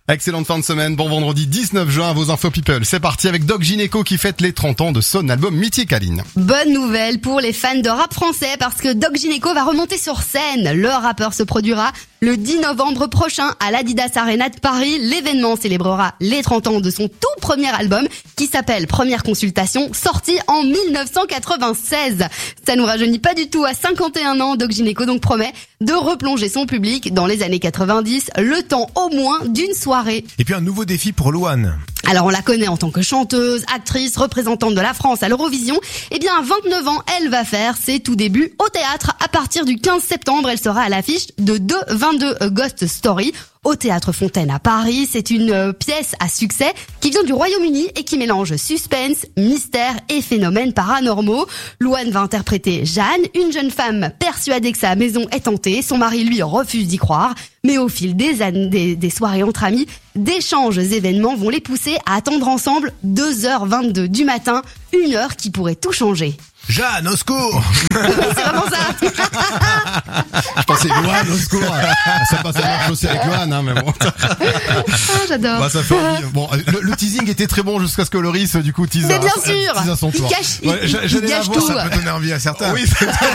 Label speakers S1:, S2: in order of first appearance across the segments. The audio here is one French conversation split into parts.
S1: Excellente fin de semaine, bon vendredi 19 juin à vos infos people. C'est parti avec Doc Gynéco qui fête les 30 ans de son album mythique, Aline.
S2: Bonne nouvelle pour les fans de rap français parce que Doc Gynéco va remonter sur scène. Le rappeur se produira le 10 novembre prochain à l'Adidas Arena de Paris. L'événement célébrera les 30 ans de son tout premier album qui s'appelle Première Consultation, sorti en 1996. Ça nous rajeunit pas du tout à 51 ans. Doc Gynéco donc promet de replonger son public dans les années 90, le temps au moins d'une soirée.
S3: Et puis un nouveau défi pour Louane.
S2: Alors on la connaît en tant que chanteuse, actrice, représentante de la France à l'Eurovision. Eh bien à 29 ans, elle va faire ses tout débuts au théâtre. À partir du 15 septembre, elle sera à l'affiche de 22 Ghost Story au Théâtre Fontaine à Paris. C'est une pièce à succès qui vient du Royaume-Uni et qui mélange suspense, mystère et phénomènes paranormaux. Louane va interpréter Jeanne, une jeune femme persuadée que sa maison est hantée. Son mari, lui, refuse d'y croire. Mais au fil des années, des soirées entre amis, d'échanges événements vont les pousser à attendre ensemble 2h22 du matin, une heure qui pourrait tout changer.
S3: Jeanne, au secours!
S2: C'est vraiment ça.
S1: Je pensais Louane, au secours. Ça passe à marche aussi avec Louane, hein, mais bon.
S2: Ah, j'adore.
S1: Bah, ça fait envie. Bon, le teasing était très bon jusqu'à ce que Loris, du coup, tease
S2: Mais bien sûr,
S1: tease à son
S2: il
S1: tour.
S2: cache,
S1: Ouais,
S2: il
S1: j'allais la
S2: gâche
S1: voir,
S2: tout.
S3: Ça peut donner envie à certains.
S1: Oui,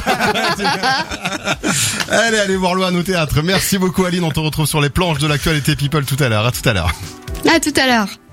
S1: allez voir Louane au théâtre. Merci beaucoup, Aline. On te retrouve sur les planches de l'actualité People tout à l'heure. À tout à l'heure.
S2: À tout à l'heure.